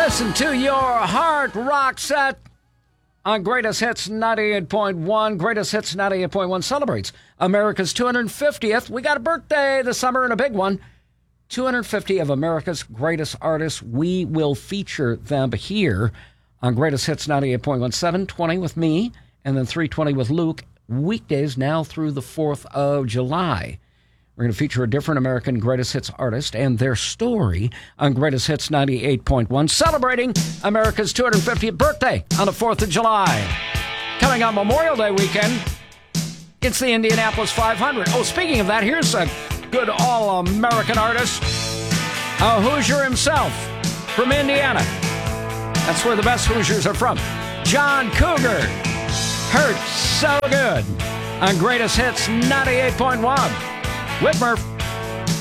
Listen to your hard rock set on Greatest Hits 98.1. Greatest Hits 98.1 celebrates America's 250th. We got a birthday this summer and a big one. 250 of America's greatest artists. We will feature them here on Greatest Hits 98.1. 7:20 with me and then 3:20 with Luke. Weekdays now through the 4th of July. We're going to feature a different American Greatest Hits artist and their story on Greatest Hits 98.1, celebrating America's 250th birthday on the 4th of July. Coming on Memorial Day weekend, it's the Indianapolis 500. Oh, speaking of that, here's a good all-American artist, a Hoosier himself from Indiana. That's where the best Hoosiers are from. John Cougar. Hurts So Good on Greatest Hits 98.1. Whitmer.